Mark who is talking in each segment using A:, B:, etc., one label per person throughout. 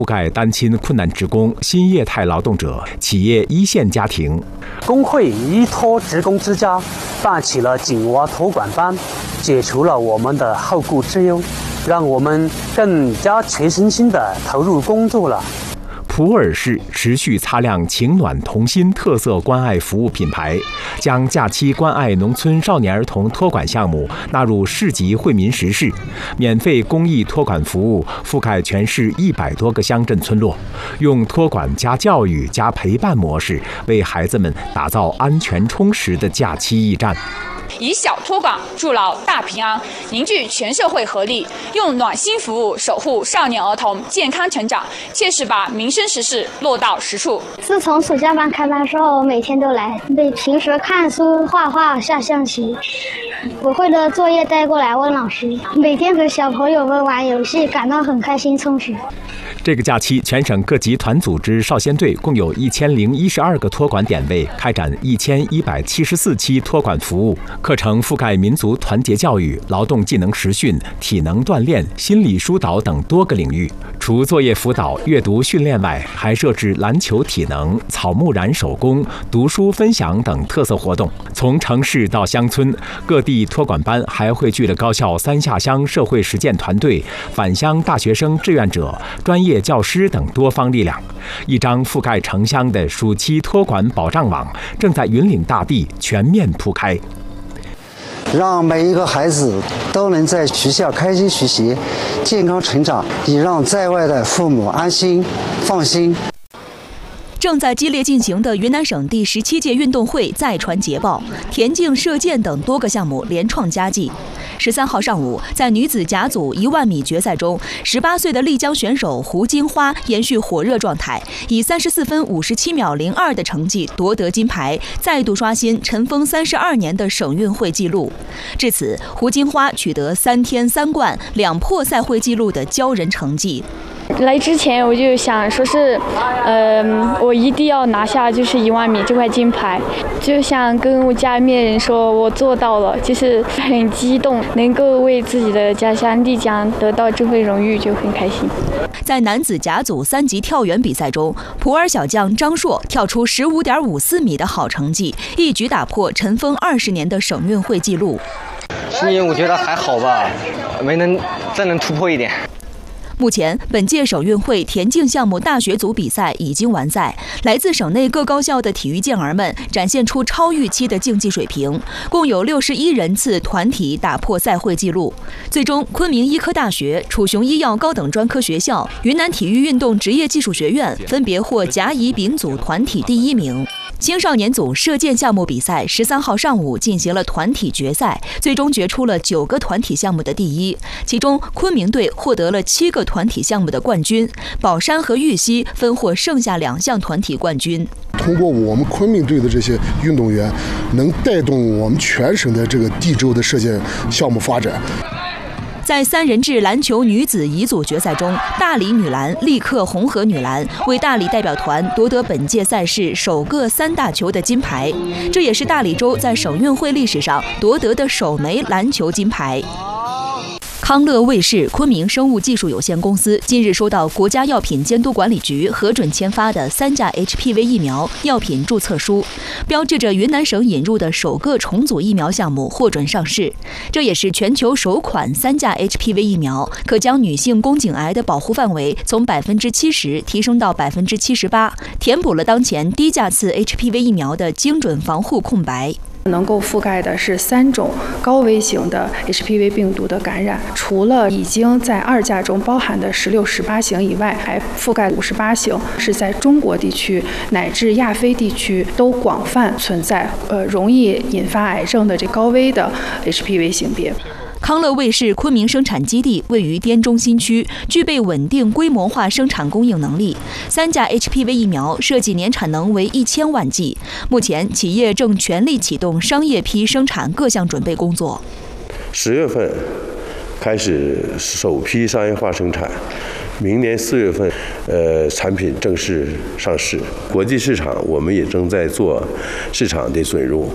A: 覆盖单亲困难职工、新业态劳动者、企业一线家庭。
B: 工会依托职工之家办起了井娃托管班，解除了我们的后顾之忧，让我们更加全身心地投入工作了。
A: 普洱市持续擦亮情暖同心特色关爱服务品牌，将假期关爱农村少年儿童托管项目纳入市级惠民实事，免费公益托管服务覆盖全市100多个乡镇村落，用托管加教育加陪伴模式，为孩子们打造安全充实的假期驿站。
C: 以小托管筑牢大平安，凝聚全社会合力，用暖心服务守护少年儿童健康成长，切实把民生实事落到实处。
D: 自从暑假班开班之后，我每天都来，比平时看书、画画、下象棋，不会的作业带过来问老师，每天和小朋友们玩游戏，感到很开心充实。
A: 这个假期，全省各级团组织少先队共有1012个托管点位，开展1174期托管服务。课程覆盖民族团结教育、劳动技能实训、体能锻炼、心理疏导等多个领域。除作业辅导、阅读训练外，还设置篮球体能、草木染手工、读书分享等特色活动。从城市到乡村，各地托管班还汇聚了高校3下乡社会实践团队、返乡大学生志愿者、专业教师等多方力量。一张覆盖城乡的暑期托管保障网正在云岭大地全面铺开。
E: 让每一个孩子都能在学校开心学习、健康成长，也让在外的父母安心放心。
F: 正在激烈进行的云南省第17届运动会再传捷报，田径、射箭等多个项目连创佳绩。13号上午，在女子甲组10000米决赛中，18岁的丽江选手胡金花延续火热状态，以34分57秒02的成绩夺得金牌，再度刷新尘封32年的省运会纪录。至此，胡金花取得3天3冠、2破赛会纪录的骄人成绩。
G: 来之前我就想说是，我一定要拿下就是10000米这块金牌，就想跟我家里面人说我做到了，就是很激动，能够为自己的家乡丽江得到这份荣誉就很开心。
F: 在男子甲组3级跳远比赛中，普洱小将张硕跳出15.54米的好成绩，一举打破尘封20年的省运会纪录。
H: 心情我觉得还好吧，再能突破一点。
F: 目前，本届省运会田径项目大学组比赛已经完赛，来自省内各高校的体育健儿们展现出超预期的竞技水平，共有61人次团体打破赛会纪录。最终，昆明医科大学、楚雄医药高等专科学校、云南体育运动职业技术学院分别获甲乙丙组团体第1名。青少年组射箭项目比赛13号上午进行了团体决赛，最终决出了9个团体项目的第一，其中昆明队获得了7个团体项目的冠军，宝山和玉溪分获剩下2项团体冠军。
I: 通过我们昆明队的这些运动员，能带动我们全省的这个地州的射箭项目发展。
F: 在3人制篮球女子乙组决赛中，大理女篮力克红河女篮，为大理代表团夺得本届赛事首个3大球的金牌，这也是大理州在省运会历史上夺得的首枚篮球金牌。康乐卫视昆明生物技术有限公司近日收到国家药品监督管理局核准签发的3价 HPV 疫苗药品注册书，标志着云南省引入的首个重组疫苗项目获准上市。这也是全球首款3价 HPV 疫苗，可将女性宫颈癌的保护范围从70%提升到78%，填补了当前低价次 HPV 疫苗的精准防护空白。
J: 能够覆盖的是3种高危型的 HPV 病毒的感染，除了已经在2价中包含的16、18型以外，还覆盖58型，是在中国地区乃至亚非地区都广泛存在，容易引发癌症的这高危的 HPV 型别。
F: 康乐卫视昆明生产基地位于滇中心区，具备稳定规模化生产供应能力。3价 HPV 疫苗设计年产能为1000万剂，目前企业正全力启动商业批生产各项准备工作。
K: 10月份开始首批商业化生产，明年4月份，产品正式上市。国际市场我们也正在做市场的准入。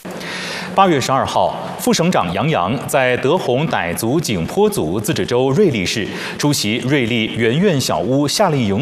L: 8月12号，副省长杨洋在德宏傣族景颇族自治州瑞丽市出席瑞丽圆苑小屋夏令营